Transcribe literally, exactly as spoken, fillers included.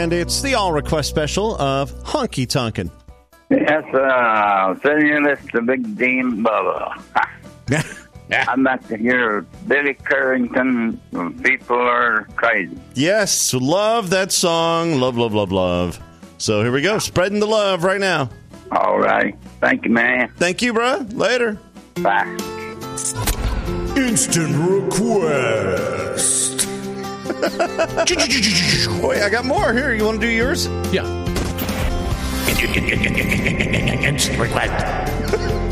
and it's the all request special of Honky Tonkin'. Yes, uh, Senior the Big Dean Bubba. I'd like to hear Billy Currington. People are crazy. Yes, love that song. Love, love, love, love. So here we go. Spreading the love right now. All right. Thank you, man. Thank you, bro. Later. Bye. Instant request. Wait, I got more. Here, you want to do yours? Yeah. Instant request.